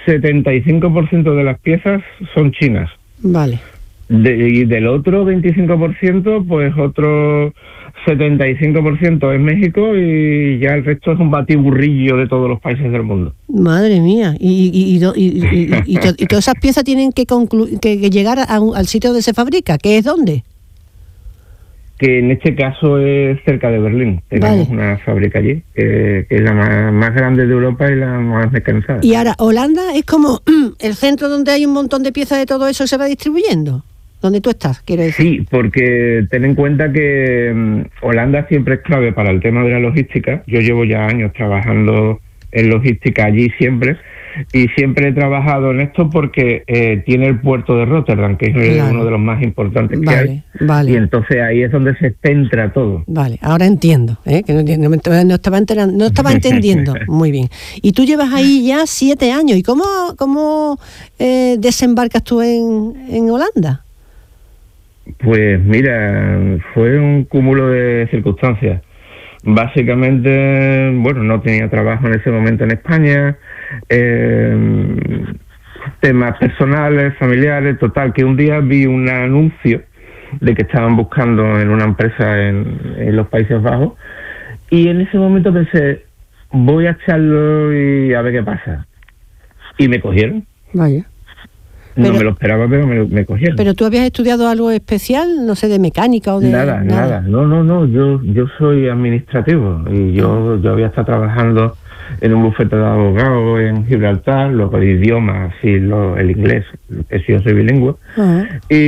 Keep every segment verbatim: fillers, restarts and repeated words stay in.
setenta y cinco por ciento de las piezas son chinas. Vale. De, y del otro veinticinco por ciento, pues otro setenta y cinco por ciento es México y ya el resto es un batiburrillo de todos los países del mundo. Madre mía. Y, y, y, y, y, y, y, to, y todas esas piezas tienen que, conclu- que, que llegar a un, al sitio donde se fabrica, ¿que es dónde? Que en este caso es cerca de Berlín. Tenemos vale. una fábrica allí, que, que es la más, más grande de Europa y la más mecanizada. Y ahora, Holanda es como el centro donde hay un montón de piezas de todo eso y se va distribuyendo. ¿Dónde tú estás, quiero decir? Sí, porque ten en cuenta que um, Holanda siempre es clave para el tema de la logística. Yo llevo ya años trabajando en logística allí siempre, y siempre he trabajado en esto porque eh, tiene el puerto de Rotterdam, que es claro. uno de los más importantes que vale, hay, vale. y entonces ahí es donde se centra todo. Vale, ahora entiendo, ¿eh? que no, entiendo, no estaba enterando, no estaba entendiendo muy bien. Y tú llevas ahí ya siete años, ¿y cómo, cómo eh, desembarcas tú en, en Holanda? Pues mira, fue un cúmulo de circunstancias. Básicamente, bueno, no tenía trabajo en ese momento en España, eh, temas personales, familiares, total, que un día vi un anuncio de que estaban buscando en una empresa en, en los Países Bajos, y en ese momento pensé, voy a echarlo y a ver qué pasa. Y me cogieron. Vaya. No pero, me lo esperaba, pero me, me cogieron. ¿Pero tú habías estudiado algo especial? No sé, de mecánica o de... Nada, nada. nada. No, no, no. Yo yo soy administrativo y yo, yo había estado trabajando en un bufete de abogados en Gibraltar, luego el idioma, así, lo, el inglés, que sí, yo soy bilingüe. Uh-huh.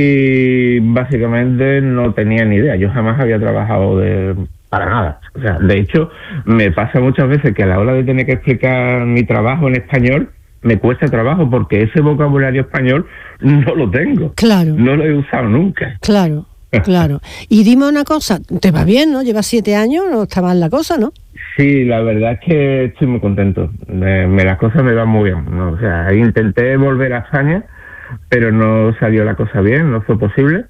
Y básicamente no tenía ni idea. Yo jamás había trabajado de... para nada. O sea, de hecho, me pasa muchas veces que a la hora de tener que explicar mi trabajo en español, me cuesta trabajo porque ese vocabulario español no lo tengo. Claro. No lo he usado nunca. Claro, claro. Y dime una cosa, te va bien, ¿no? Llevas siete años, no está mal la cosa, ¿no? Sí, la verdad es que estoy muy contento. Me, me, las cosas me van muy bien, ¿no? O sea, intenté volver a España, pero no salió la cosa bien, no fue posible.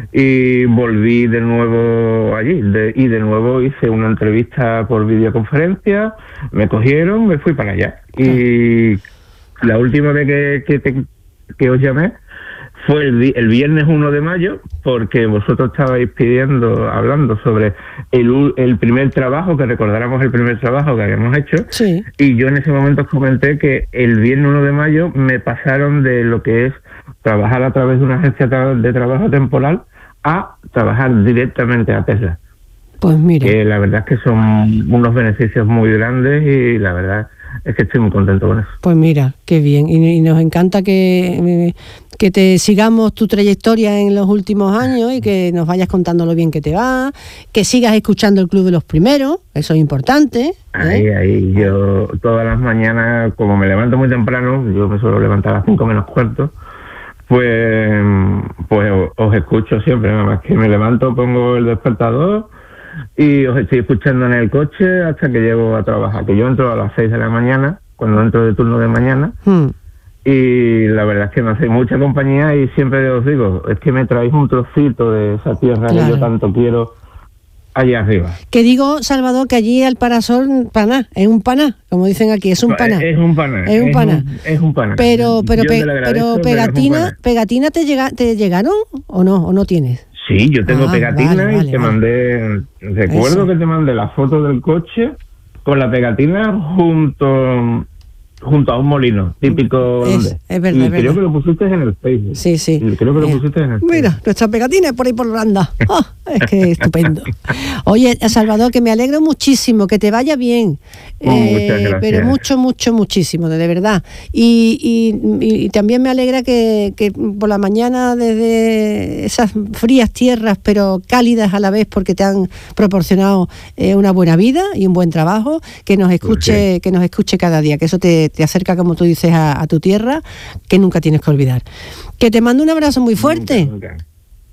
Y volví de nuevo allí. De, y de nuevo hice una entrevista por videoconferencia, me cogieron, me fui para allá. Y... la última vez que, que, te, que os llamé fue el, el viernes uno de mayo, porque vosotros estabais pidiendo, hablando sobre el, el primer trabajo, que recordáramos el primer trabajo que habíamos hecho. Sí. Y yo en ese momento os comenté que el viernes uno de mayo me pasaron de lo que es trabajar a través de una agencia de trabajo temporal a trabajar directamente a Tesla. Pues mira. Que la verdad es que son unos beneficios muy grandes y la verdad es que estoy muy contento con eso. Pues mira, qué bien. Y, y nos encanta que, que te sigamos tu trayectoria en los últimos años y que nos vayas contando lo bien que te va, que sigas escuchando el Club de los Primeros, eso es importante. ¿eh? Ahí, ahí, yo todas las mañanas, como me levanto muy temprano, yo me suelo levantar a las cinco menos cuarto, pues, pues os escucho siempre, nada más que me levanto, pongo el despertador y os estoy escuchando en el coche hasta que llego a trabajar, que yo entro a las seis de la mañana, cuando entro de turno de mañana, hmm. y la verdad es que me hacéis mucha compañía y siempre os digo, es que me traéis un trocito de esa tierra claro. que yo tanto quiero allá arriba. Que digo, Salvador, que allí al Parasol, paná, es un paná, como dicen aquí, es un paná. Es un paná. Es un paná. Es un, es un paná. Pero, pero, pe, pero pegatina, pegatina te, llega, ¿te llegaron o no? ¿O no tienes? Sí, yo tengo ah, pegatina vale, vale, y te vale. mandé, recuerdo Eso. que te mandé la foto del coche con la pegatina junto junto a un molino típico. Es, es verdad, y es creo verdad. que lo pusiste en el Facebook. Sí, sí. Y creo que lo pusiste en el Facebook. Mira, nuestra pegatina es por ahí por Holanda. Oh, es que estupendo. Oye, Salvador, que me alegro muchísimo, que te vaya bien. Oh, eh, muchas gracias. Pero mucho, mucho, muchísimo, de verdad. Y, y, y también me alegra que, que por la mañana, desde esas frías tierras, pero cálidas a la vez, porque te han proporcionado eh, una buena vida y un buen trabajo, que nos escuche, okay. que nos escuche cada día, que eso te te acerca, como tú dices, a, a tu tierra, que nunca tienes que olvidar. Que te mando un abrazo muy fuerte. Nunca, nunca.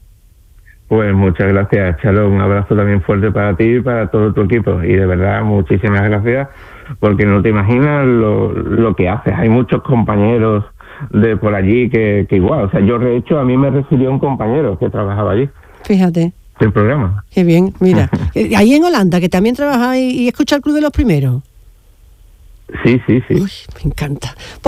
Pues muchas gracias, Chalo. Un abrazo también fuerte para ti y para todo tu equipo. Y de verdad, muchísimas gracias, porque no te imaginas lo, lo que haces. Hay muchos compañeros de por allí que, que igual, o sea, yo de hecho a mí me refirió un compañero que trabajaba allí. Fíjate. El programa. Qué bien, mira. Ahí en Holanda, que también trabaja y, y escucha el Club de los Primeros. Sí, sí, sí. Uy, me encanta.